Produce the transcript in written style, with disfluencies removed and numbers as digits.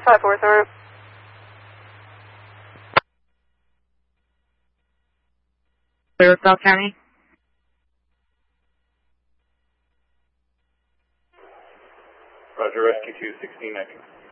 5-4 through. Clear with Bell County. Roger, rescue 2, 16 active.